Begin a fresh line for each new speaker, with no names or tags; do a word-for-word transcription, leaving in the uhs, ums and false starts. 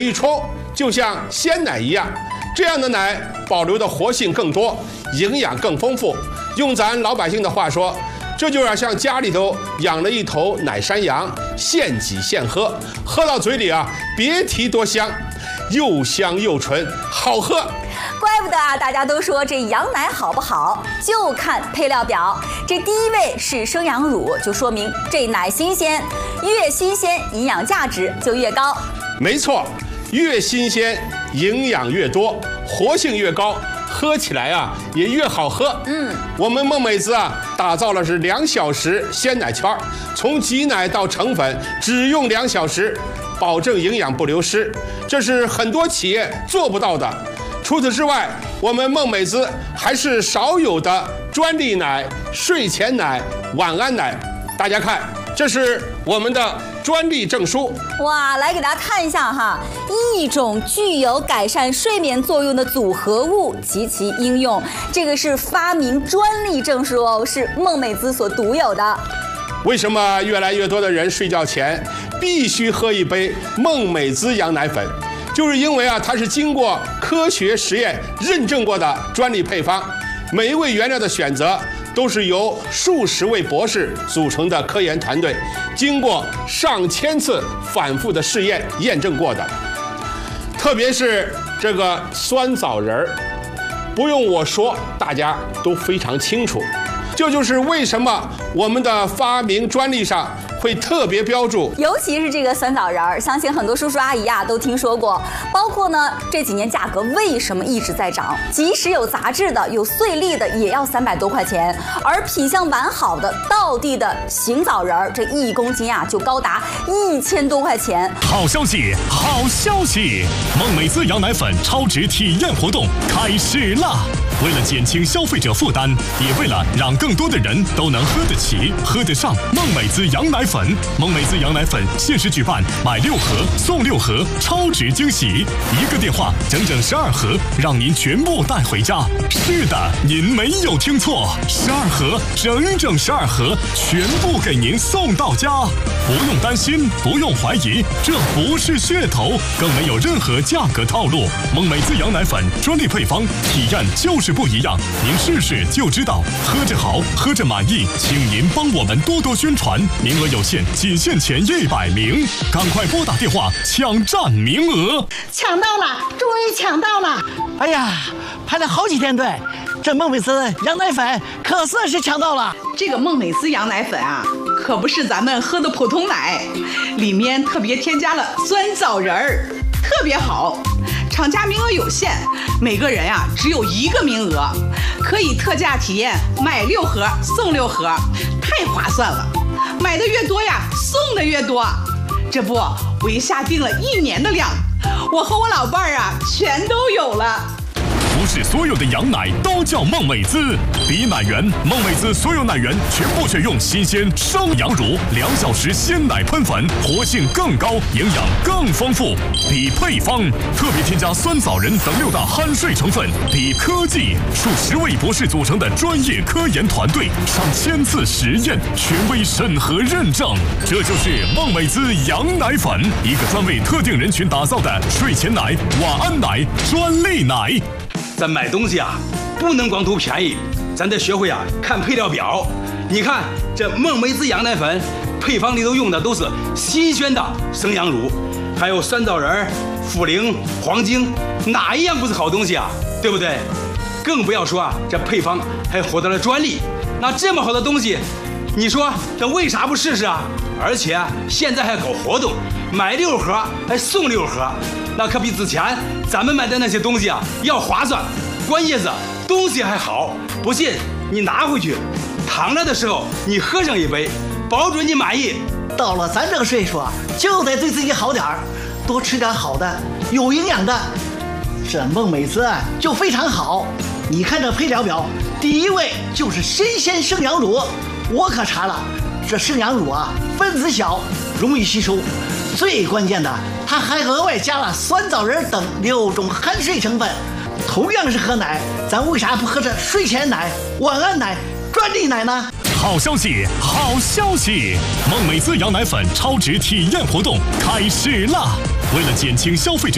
一冲就像鲜奶一样，这样的奶保留的活性更多，营养更丰富。用咱老百姓的话说，这就要像家里头养了一头奶山羊，现挤现喝，喝到嘴里啊，别提多香，又香又纯，好喝。
怪不得啊，大家都说这羊奶好不好，就看配料表。这第一位是生羊乳，就说明这奶新鲜，越新鲜营养价值就越高。
没错，越新鲜营养越多，活性越高，喝起来啊也越好喝。嗯，我们梦美滋啊打造了是两小时鲜奶圈，从挤奶到成粉只用两小时，保证营养不流失，这是很多企业做不到的。除此之外，我们梦美滋还是少有的专利奶、睡前奶、晚安奶。大家看，这是我们的专利证书。
哇，来给大家看一下哈，一种具有改善睡眠作用的组合物及其应用，这个是发明专利证书哦，是梦美滋所独有的。
为什么越来越多的人睡觉前必须喝一杯梦美滋羊奶粉？就是因为啊，它是经过科学实验认证过的专利配方，每一位原料的选择都是由数十位博士组成的科研团队，经过上千次反复的试验验证过的。特别是这个酸枣仁儿，不用我说，大家都非常清楚。这就是为什么我们的发明专利上会特别标注，
尤其是这个酸枣仁儿，相信很多叔叔阿姨啊都听说过。包括呢，这几年价格为什么一直在涨？即使有杂质的、有碎粒的，也要三百多块钱。而品相完好的、道地的行枣仁儿，这一公斤啊就高达一千多块钱。
好消息，好消息！梦美滋羊奶粉超值体验活动开始啦！为了减轻消费者负担，也为了让更多的人都能喝得起、喝得上梦美滋羊奶粉，梦美滋羊奶粉限时举办买六盒送六盒超值惊喜，一个电话整整十二盒，让您全部带回家。是的，您没有听错，十二盒，整整十二盒，全部给您送到家。不用担心，不用怀疑，这不是噱头，更没有任何价格套路。梦美滋羊奶粉专利配方，体验就是不一样，您试试就知道。喝着好，喝着满意，请您帮我们多多宣传，名额有限，仅限前一百名，赶快拨打电话抢占名额。
抢到了，终于抢到了！哎呀，排了好几天队，这梦美滋羊奶粉可算是抢到了。
这个梦美滋羊奶粉啊，可不是咱们喝的普通奶，里面特别添加了酸枣仁儿，特别好。厂家名额有限，每个人呀、啊、只有一个名额，可以特价体验买六盒送六盒，太划算了！买的越多呀，送的越多。这不，我一下定了一年的量，我和我老伴儿啊全都有了。
不是所有的羊奶都叫梦美滋，比奶源，梦美滋所有奶源全部选用新鲜生羊乳，两小时鲜奶喷粉，活性更高，营养更丰富。比配方，特别添加酸枣仁等六大酣睡成分。比科技，数十位博士组成的专业科研团队，上千次实验，权威审核认证。这就是梦美滋羊奶粉，一个专为特定人群打造的睡前奶、晚安奶专利奶。
咱买东西啊，不能光图便宜，咱得学会啊看配料表。你看这梦美滋羊奶粉，配方里头用的都是新鲜的生羊乳，还有酸枣仁、茯苓、黄精，哪一样不是好东西啊？对不对？更不要说啊，这配方还获得了专利。那这么好的东西，你说这为啥不试试啊？而且啊，现在还搞活动，买六盒还送六盒。那可比之前咱们买的那些东西啊要划算，关键是东西还好。不信你拿回去，躺着的时候你喝上一杯，保准你满意。
到了咱这个岁数啊，就得对自己好点儿，多吃点好的，有营养的。这梦美滋就非常好，你看这配料表，第一位就是新鲜生羊乳，我可查了，这生羊乳啊分子小，容易吸收。最关键的，它还额外加了酸枣仁等六种酣睡成分。同样是喝奶，咱为啥不喝这睡前奶、晚安奶、专利奶呢？
好消息，好消息！梦美滋羊奶粉超值体验活动开始啦！为了减轻消费者